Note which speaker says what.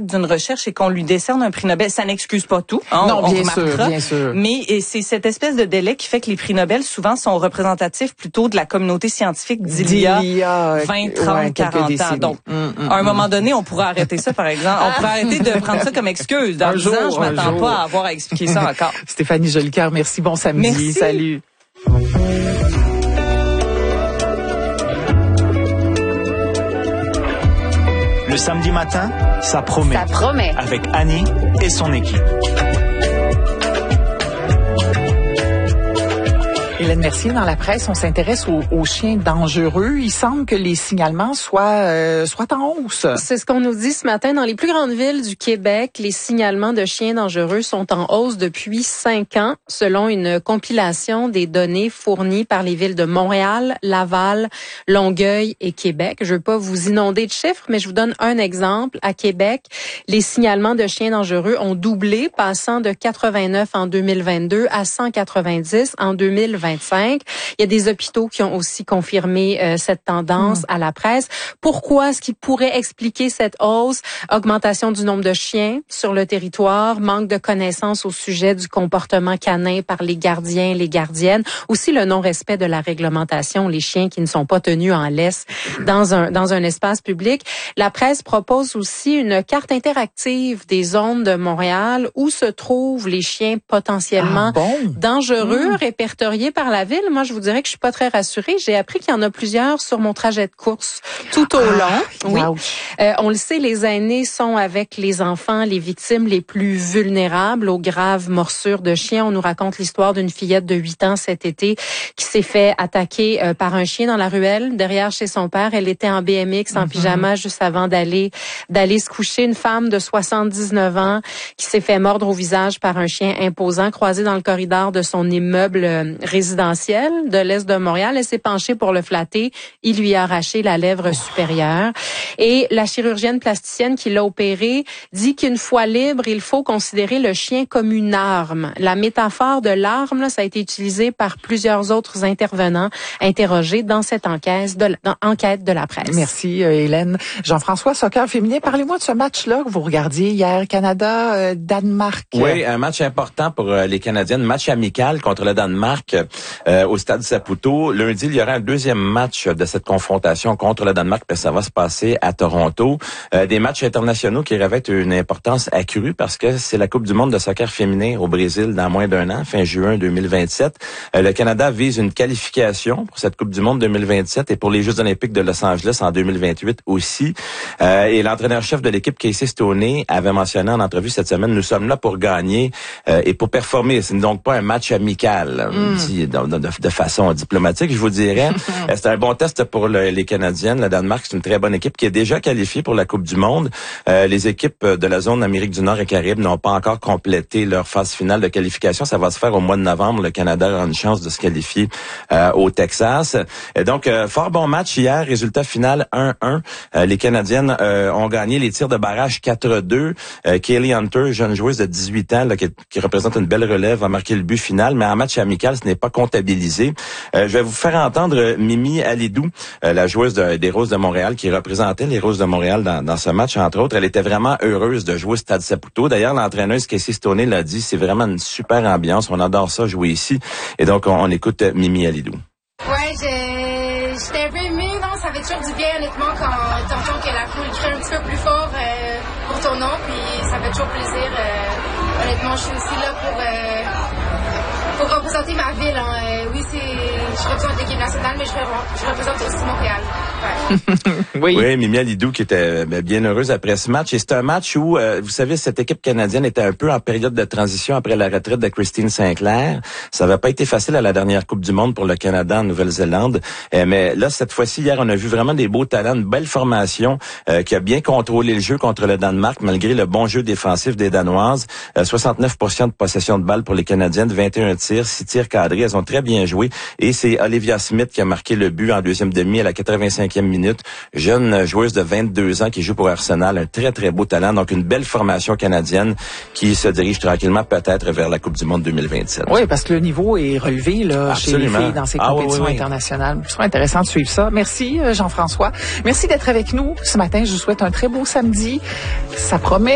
Speaker 1: d'une recherche et qu'on lui décerne un prix Nobel, ça n'excuse pas tout. Hein,
Speaker 2: non,
Speaker 1: on
Speaker 2: bien
Speaker 1: remarquera,
Speaker 2: sûr.
Speaker 1: Mais c'est cette espèce de délai qui fait que les prix Nobel souvent sont représentatifs plutôt de la communauté scientifique d'il y a 20, 30, 40 ans. Donc, à un moment donné, on pourrait arrêter ça, par exemple. On pourrait arrêter de prendre ça comme excuse. Dans 10 ans, je m'attends pas à avoir à expliquer ça encore.
Speaker 2: Stéphanie Jolicoeur, merci. Bon samedi.
Speaker 1: Merci.
Speaker 2: Salut.
Speaker 3: Le samedi matin, ça promet.
Speaker 4: Ça promet.
Speaker 3: Avec Annie et son équipe.
Speaker 2: Hélène Mercier, dans la presse, on s'intéresse aux chiens dangereux. Il semble que les signalements soient en hausse.
Speaker 5: C'est ce qu'on nous dit ce matin. Dans les plus grandes villes du Québec, les signalements de chiens dangereux sont en hausse depuis 5 ans, selon une compilation des données fournies par les villes de Montréal, Laval, Longueuil et Québec. Je veux pas vous inonder de chiffres, mais je vous donne un exemple. À Québec, les signalements de chiens dangereux ont doublé, passant de 89 en 2022 à 190 en 2025. Il y a des hôpitaux qui ont aussi confirmé cette tendance à la presse. Pourquoi? Ce qui pourrait expliquer cette hausse? Augmentation du nombre de chiens sur le territoire, manque de connaissances au sujet du comportement canin par les gardiens, les gardiennes, aussi le non-respect de la réglementation, les chiens qui ne sont pas tenus en laisse dans un espace public. La presse propose aussi une carte interactive des zones de Montréal où se trouvent les chiens potentiellement dangereux, répertoriés par la ville. Moi, je vous dirais que je suis pas très rassurée. J'ai appris qu'il y en a plusieurs sur mon trajet de course tout au long. Oui. On le sait, les aînés sont avec les enfants, les victimes les plus vulnérables aux graves morsures de chiens. On nous raconte l'histoire d'une fillette de 8 ans cet été qui s'est fait attaquer par un chien dans la ruelle derrière chez son père. Elle était en BMX, en pyjama juste avant d'aller se coucher. Une femme de 79 ans qui s'est fait mordre au visage par un chien imposant croisé dans le corridor de son immeuble résidentiel de l'Est de Montréal. Elle s'est penchée pour le flatter. Il lui a arraché la lèvre supérieure. Et la chirurgienne plasticienne qui l'a opéré dit qu'une fois libre, il faut considérer le chien comme une arme. La métaphore de l'arme, là, ça a été utilisé par plusieurs autres intervenants interrogés dans cette enquête de la presse.
Speaker 2: Merci Hélène. Jean-François, soccer féminin, parlez-moi de ce match-là que vous regardiez hier, Canada-Danemark.
Speaker 6: Oui, un match important pour les Canadiennes, match amical contre le Danemark au stade Saputo. Lundi, il y aura un deuxième match de cette confrontation contre le Danemark, puis ça va se passer à Toronto. Des matchs internationaux qui revêtent une importance accrue parce que c'est la Coupe du monde de soccer féminin au Brésil dans moins d'un an, fin juin 2027. Le Canada vise une qualification pour cette Coupe du monde 2027 et pour les Jeux olympiques de Los Angeles en 2028 aussi. Et l'entraîneur-chef de l'équipe, Casey Stoney, avait mentionné en entrevue cette semaine, nous sommes là pour gagner et pour performer. Ce n'est donc pas un match amical, dit de façon diplomatique, je vous dirais. C'est un bon test pour les Canadiennes. Le Danemark, c'est une très bonne équipe qui est déjà qualifiée pour la Coupe du monde. Les équipes de la zone Amérique du Nord et Caraïbes n'ont pas encore complété leur phase finale de qualification. Ça va se faire au mois de novembre. Le Canada a une chance de se qualifier au Texas. Et donc, fort bon match hier. Résultat final 1-1. Les Canadiennes ont gagné les tirs de barrage 4-2. Kaylee Hunter, jeune joueuse de 18 ans là, qui représente une belle relève, a marqué le but final. Mais en match amical, ce n'est pas comptabilisé. Je vais vous faire entendre Mimi Alidou, la joueuse des Roses de Montréal, qui représentait les Roses de Montréal dans ce match, entre autres. Elle était vraiment heureuse de jouer au Stade Saputo. D'ailleurs, l'entraîneuse Casey Stoney l'a dit, c'est vraiment une super ambiance. On adore ça, jouer ici. Et donc, on écoute Mimi Alidou.
Speaker 7: Ouais, j'étais un peu émue. Non, ça fait toujours du bien, honnêtement, quand t'entends que la foule crie un petit peu plus fort pour ton nom. Puis ça fait toujours plaisir. Honnêtement, je suis aussi là pour représenter ma ville. Oui, je représente l'équipe nationale, mais je représente aussi Montréal. Ouais.
Speaker 6: Oui, Mimi Alidou qui était bien heureuse après ce match. Et c'est un match où, vous savez, cette équipe canadienne était un peu en période de transition après la retraite de Christine Sinclair. Ça n'avait pas été facile à la dernière Coupe du monde pour le Canada en Nouvelle-Zélande. Mais là, cette fois-ci, hier, on a vu vraiment des beaux talents, une belle formation qui a bien contrôlé le jeu contre le Danemark, malgré le bon jeu défensif des Danoises. 69% de possession de balle pour les Canadiennes, 21 tirs, 6 tirs cadrés. Elles ont très bien joué. Et c'est Olivia Smith qui a marqué le but en deuxième demi à la 85e minute. Jeune joueuse de 22 ans qui joue pour Arsenal. Un très, très beau talent. Donc, une belle formation canadienne qui se dirige tranquillement peut-être vers la Coupe du monde 2027.
Speaker 2: Oui, parce que le niveau est relevé là chez les filles dans ces compétitions internationales. Ce sera intéressant de suivre ça. Merci, Jean-François. Merci d'être avec nous ce matin. Je vous souhaite un très beau samedi. Ça promet.